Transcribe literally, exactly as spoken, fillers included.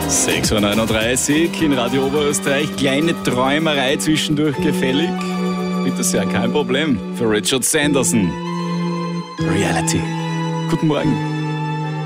sechs Uhr neununddreißig in Radio Oberösterreich. Kleine Träumerei zwischendurch gefällig. Bitte sehr, kein Problem. Für Richard Sanderson. Reality. Guten Morgen.